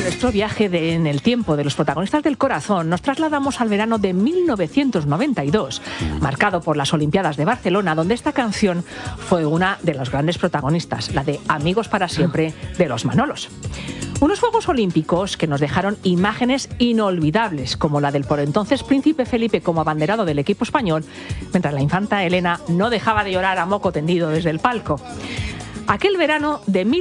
nuestro viaje en el tiempo de los protagonistas del corazón, nos trasladamos al verano de 1992, marcado por las Olimpiadas de Barcelona, donde esta canción fue una de las grandes protagonistas, la de Amigos para siempre de los Manolos. Unos Juegos Olímpicos que nos dejaron imágenes inolvidables, como la del por entonces príncipe Felipe como abanderado del equipo español, mientras la infanta Elena no dejaba de llorar a moco tendido desde el palco. Aquel verano de